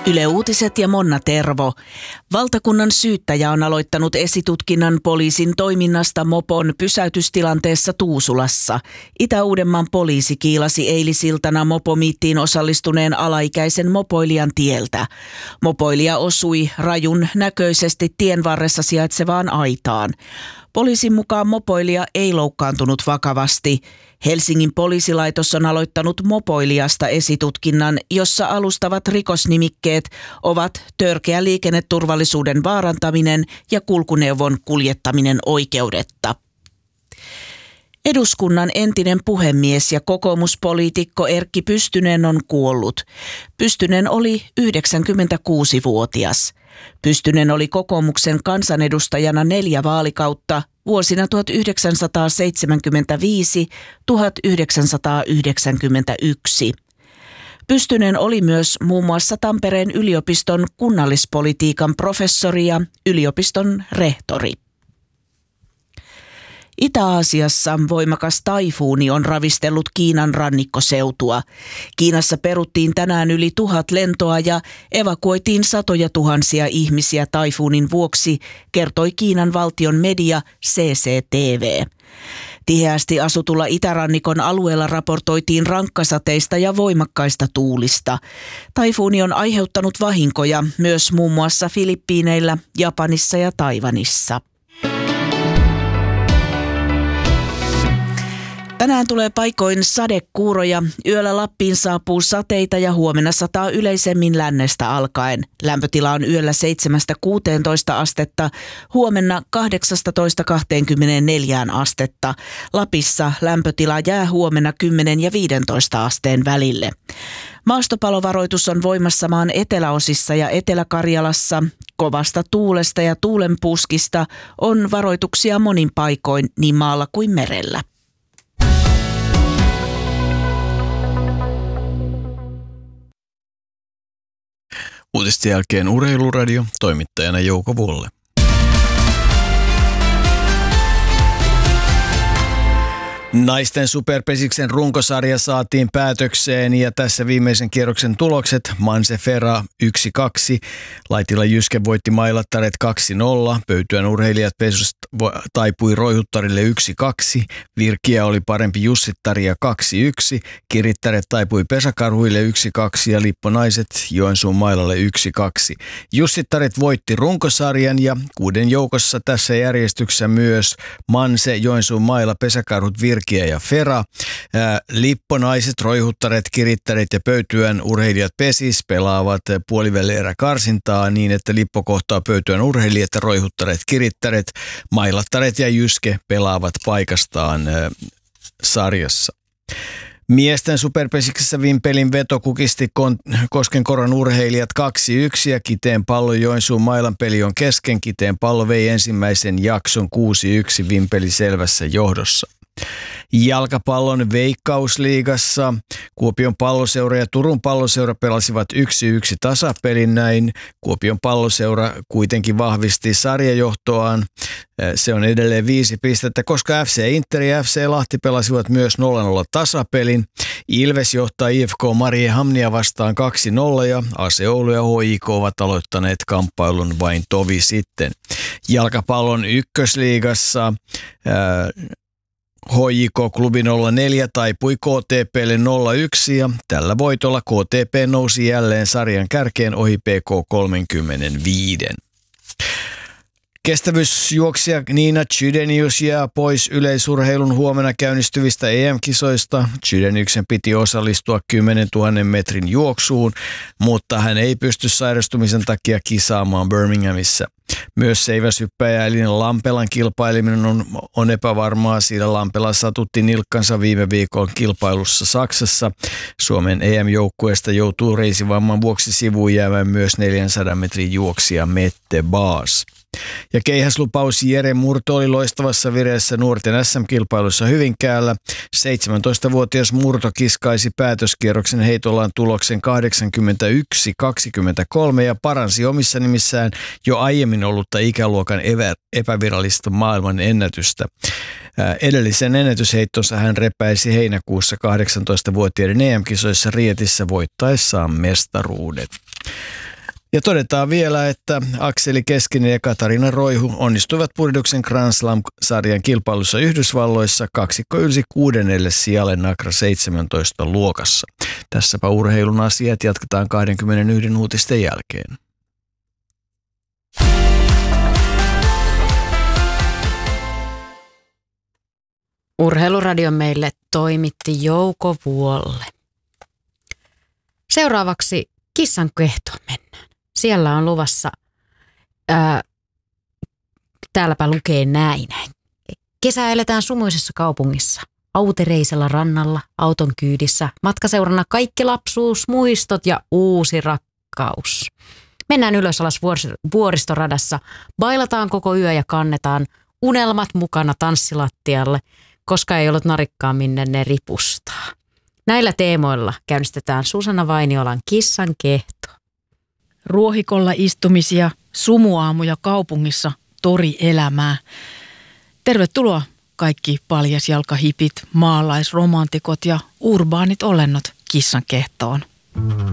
Yle Uutiset ja Monna Tervo. Valtakunnan syyttäjä on aloittanut esitutkinnan poliisin toiminnasta mopon pysäytystilanteessa Tuusulassa. Itä-Uudenmaan poliisi kiilasi eilisiltana mopomiittiin osallistuneen alaikäisen mopoilijan tieltä. Mopoilija osui rajun näköisesti tien varressa sijaitsevaan aitaan. Poliisin mukaan mopoilija ei loukkaantunut vakavasti. Helsingin poliisilaitos on aloittanut mopoilijasta esitutkinnan, jossa alustavat rikosnimikkeet ovat törkeä liikenneturvallisuuden vaarantaminen ja kulkuneuvon kuljettaminen oikeudetta. Eduskunnan entinen puhemies ja kokoomuspoliitikko Erkki Pystynen on kuollut. Pystynen oli 96-vuotias. Pystynen oli kokoomuksen kansanedustajana 4 vaalikautta vuosina 1975–1991. Pystynen oli myös muun muassa Tampereen yliopiston kunnallispolitiikan professori ja yliopiston rehtori. Itä-Aasiassa voimakas taifuuni on ravistellut Kiinan rannikkoseutua. Kiinassa peruttiin tänään yli 1000 lentoa ja evakuoitiin satoja tuhansia ihmisiä taifuunin vuoksi, kertoi Kiinan valtion media CCTV. Tiheästi asutulla itärannikon alueella raportoitiin rankkasateista ja voimakkaista tuulista. Taifuuni on aiheuttanut vahinkoja myös muun muassa Filippiineillä, Japanissa ja Taiwanissa. Tänään tulee paikoin sadekuuroja. Yöllä Lappiin saapuu sateita ja huomenna sataa yleisemmin lännestä alkaen. Lämpötila on yöllä 7–16 astetta, huomenna 18–24 astetta. Lapissa lämpötila jää huomenna 10 ja 15 asteen välille. Maastopalovaroitus on voimassa maan eteläosissa ja Etelä-Karjalassa. Kovasta tuulesta ja tuulenpuskista on varoituksia monin paikoin niin maalla kuin merellä. Uutisten jälkeen Urheiluradio, toimittajana Jouko Vuolle. Naisten superpesiksen runkosarja saatiin päätökseen ja tässä viimeisen kierroksen tulokset. Manse Ferra 1-2, Laitila Jyske voitti Mailattaret 2-0, Pöytyän urheilijat Pesusta taipui Roihuttarille 1-2, Virkiä oli parempi Jussittaria 2-1, Kirittäret taipui Pesakarhuille 1-2 ja Lipponaiset Joensuun Mailalle 1-2. Jussittaret voitti runkosarjan ja 6 joukossa tässä järjestyksessä myös Manse, Joensuun Maila, Pesakarhut, Virkiä ja Fera. Lipponaiset, Roihuttaret, Kirittäret ja Pöytyän urheilijat Pesis pelaavat puolivälierä karsintaa niin, että Lippo kohtaa Pöytyän urheilijat ja Roihuttaret, Kirittäret, Mailattaret ja Jyske pelaavat paikastaan sarjassa. Miesten superpesiksessä Vimpelin veto kukisti Koskenkorvan urheilijat 2-1 ja Kiteen pallo Joensuun Mailan peli on kesken. Kiteen pallo vei ensimmäisen jakson 6-1 Vimpeli selvässä johdossa. Jalkapallon Veikkausliigassa Kuopion palloseura ja Turun palloseura pelasivat 1-1 tasapelin näin. Kuopion palloseura kuitenkin vahvisti sarjajohtoaan. Se on edelleen 5 pistettä, koska FC Inter ja FC Lahti pelasivat myös 0-0 tasapelin. Ilves johtaa IFK Mariehamnia vastaan 2-0 ja AC Oulu ja HIK ovat aloittaneet kamppailun vain tovi sitten. Jalkapallon ykkösliigassa HJK-klubi 04 taipui KTP:lle 0-1 ja tällä voitolla KTP nousi jälleen sarjan kärkeen ohi PK 35. Kestävyysjuoksija Nina Chydenius jää pois yleisurheilun huomenna käynnistyvistä EM-kisoista. Chydeniuksen piti osallistua 10 000 metrin juoksuun, mutta hän ei pysty sairastumisen takia kisaamaan Birminghamissa. Myös seiväshyppäjä Elina Lampelan kilpaileminen on epävarmaa, sillä Lampela satutti nilkkansa viime viikon kilpailussa Saksassa. Suomen EM-joukkueesta joutuu reisivamman vuoksi sivuun jäämään myös 400 metrin juoksija Mette Baas. Ja keihäslupaus Jere Murto oli loistavassa vireessä nuorten SM-kilpailussa Hyvinkäällä. 17-vuotias Murto kiskaisi päätöskierroksen heitollaan tuloksen 81-23 ja paransi omissa nimissään jo aiemmin ollutta ikäluokan epävirallista maailman ennätystä. Edellisen ennätysheittonsa hän repäisi heinäkuussa 18-vuotiaiden EM-kisoissa Rietissä voittaessaan mestaruudet. Ja todetaan vielä, että Akseli Keskinen ja Katarina Roihu onnistuivat Purjehduksen Grand Slam-sarjan kilpailussa Yhdysvalloissa. Kaksikko ylsi 6. sijalle Nacra 17 luokassa. Tässäpä urheilun asiat, jatketaan 21 uutisten jälkeen. Urheiluradio meille toimitti Jouko Vuolle. Seuraavaksi kissan kehtoon mennään. Siellä on luvassa, täälläpä lukee näin. Kesä eletään sumuisessa kaupungissa. Autereisella rannalla, auton kyydissä, matkaseurana kaikki lapsuus, muistot ja uusi rakkaus. Mennään ylös alas vuoristoradassa, bailataan koko yö ja kannetaan unelmat mukana tanssilattialle, koska ei ollut narikkaa minne ne ripustaa. Näillä teemoilla käynnistetään Susanna Vainiolan kissan kehto. Ruohikolla istumisia, sumuaamuja kaupungissa, torielämää. Tervetuloa kaikki paljasjalkahipit, maalaisromantikot ja urbaanit olennot kissan kehtoon.